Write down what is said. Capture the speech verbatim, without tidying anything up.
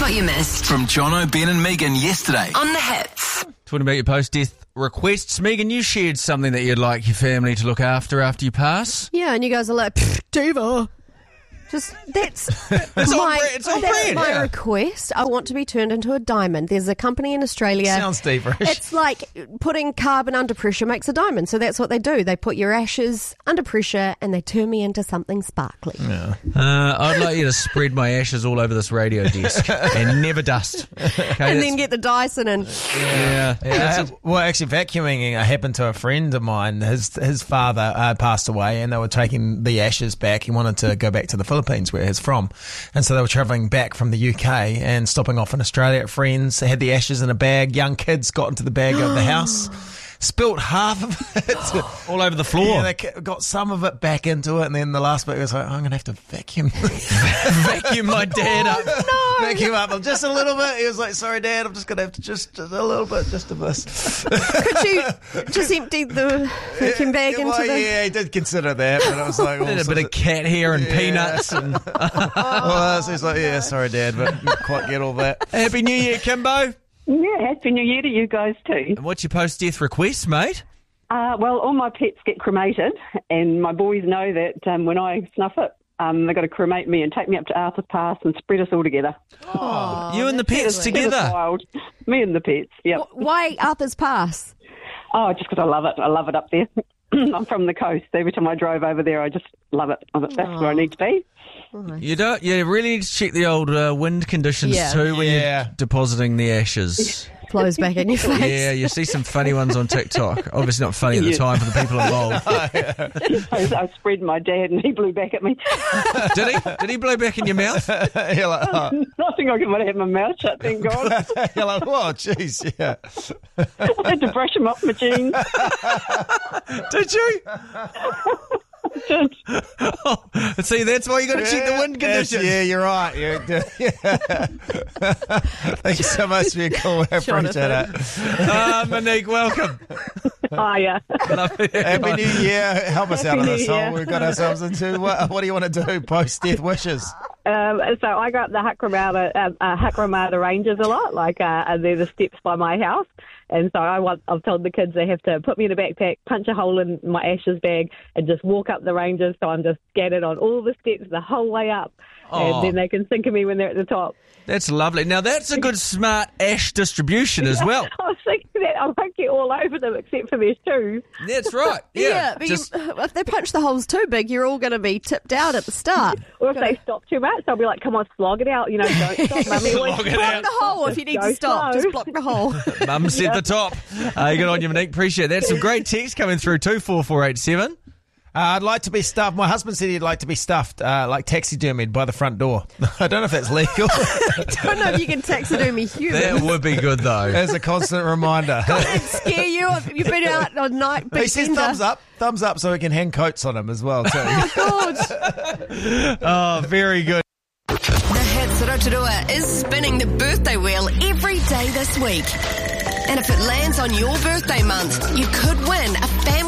what you missed. From Jono, Ben and Megan yesterday. On the Hits. Talking about your post-death requests, Megan, you shared something that you'd like your family to look after after you pass. Yeah, and you guys are like, "Pfft, diva. Just, that's It's my, on brand, it's on that's brand, my yeah. request. I want to be turned into a diamond. There's a company in Australia. Sounds deeperish. It's like putting carbon under pressure makes a diamond. So that's what they do. They put your ashes under pressure and they turn me into something sparkly. Uh, I'd like you to spread my ashes all over this radio desk and never dust. Okay, And then get the Dyson and yeah, Yeah, that's a- well, actually, vacuuming uh, happened to a friend of mine. His his father uh, passed away, and they were taking the ashes back. He wanted to go back to the Philippines, where he's from, and so they were travelling back from the U K and stopping off in Australia at friends. They had the ashes in a bag. Young kids got into the bag of the house, spilt half of it all over the floor. Yeah, they ca- got some of it back into it, and then the last bit was like, oh, I'm going to have to vacuum. Vacuum my dad up. Vacuum up just a little bit. He was like, sorry, Dad, I'm just going to have to just, just a little bit, just a bit. could you just empty the vacuum bag yeah, into well, the... Yeah, he did consider that, but I was like... Did a bit of cat hair and Yeah. peanuts. And well, so he's like, yeah, sorry, Dad, but didn't quite get all that. Happy New Year, Kimbo. Yeah, Happy New Year to you guys too. And what's your post-death request, mate? Uh, well, all my pets get cremated, and my boys know that um, when I snuff it, um, they've got to cremate me and take me up to Arthur's Pass and spread us all together. Oh, You and the pets That is together. wild. Me and the pets, yeah. Why Arthur's Pass? Oh, just because I love it. I love it up there. I'm from the coast. Every time I drove over there, I just love it. That's where I need to be. You don't. You really need to check the old uh, wind conditions Yeah. too when Yeah. you're depositing the ashes. Blows back in your face. Yeah, you see some funny ones on TikTok. Obviously not funny at the Yeah. time for the people involved. I, I spread my dad, and he blew back at me. Did he? Did he blow back in your mouth? You're like, oh. I think I could have my mouth shut, thank God. You're like, oh, jeez, yeah. I had to brush him off my jeans. Did you? Just- Oh, see, that's why you got to check the wind Yes, conditions. yeah, you're right. You're, yeah. Thank you so much for your call. I appreciate it. Ah, Monique, welcome. Oh, yeah. Lovely. Happy New Year. Help us out Happy of New this hole Year. we've got ourselves into. What, what do you want to do post-death wishes? Um, so I go up the Hakramata, uh, uh, Hakramata Ranges a lot, like uh, they're the steps by my house. And so I want, I've told the kids they have to put me in a backpack, punch a hole in my ashes bag, and just walk up the ranges. So I'm just scattered on all the steps the whole way up. Oh. And then they can think of me when they're at the top. That's lovely. Now, that's a good, smart ash distribution as well. I was thinking that I won't get all over them except for their shoes. That's right. Yeah, Yeah. but just, you, if they punch the holes too big, you're all going to be tipped out at the start. Or if they stop too much, I'll be like, come on, slog it out. You know, don't stop, mummy. Slog it out. Block the hole if you need Go to stop. slow. Just block the hole. Mum said the top. Uh, good on you, Monique. Appreciate that. Some great text coming through, two four four eight seven. Uh, I'd like to be stuffed. My husband said he'd like to be stuffed, uh, like taxidermied by the front door. I don't know if that's legal. I don't know if you can taxidermy humans. That would be good, though. As a constant reminder. It'd scare you if you've been out on night. He says thumbs up, thumbs up, so we can hang coats on him as well too. God. Oh, very good. The Hits Rotorua is spinning the birthday wheel every day this week. And if it lands on your birthday month, you could win a family